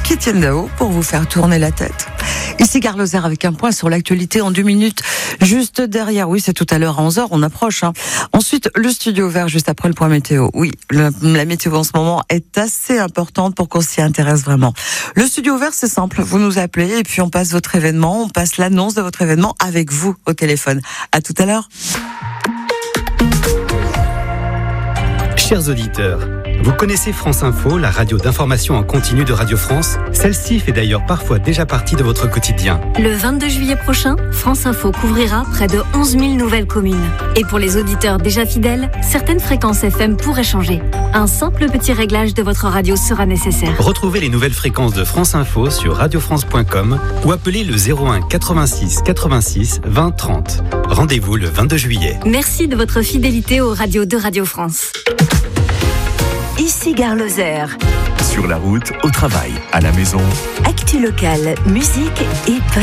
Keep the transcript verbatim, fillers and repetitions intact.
qui tiennent là-haut pour vous faire tourner la tête. Ici Gare Lozère avec un point sur l'actualité en deux minutes. Juste derrière, oui, c'est tout à l'heure à onze heures, on approche. Hein. Ensuite, le studio vert juste après le point météo. Oui, le, la météo en ce moment est assez importante pour qu'on s'y intéresse vraiment. Le studio vert, c'est simple. Vous nous appelez et puis on passe votre événement, on passe l'annonce de votre événement avec vous au téléphone. À tout à l'heure. Chers auditeurs, vous connaissez France Info, la radio d'information en continu de Radio France? Celle-ci fait d'ailleurs parfois déjà partie de votre quotidien. Le vingt-deux juillet prochain, France Info couvrira près de onze mille nouvelles communes. Et pour les auditeurs déjà fidèles, certaines fréquences F M pourraient changer. Un simple petit réglage de votre radio sera nécessaire. Retrouvez les nouvelles fréquences de France Info sur radio france point com ou appelez le zéro un quatre-vingt-six quatre-vingt-six vingt trente. Rendez-vous le vingt-deux juillet. Merci de votre fidélité aux radios de Radio France. Ici Gare Lozère. Sur la route, au travail, à la maison. Actu locale, musique et